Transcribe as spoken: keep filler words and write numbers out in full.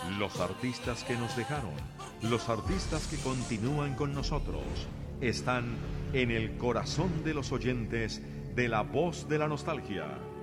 Los artistas que nos dejaron, los artistas que continúan con nosotros, están en el corazón de los oyentes de La Voz de la Nostalgia.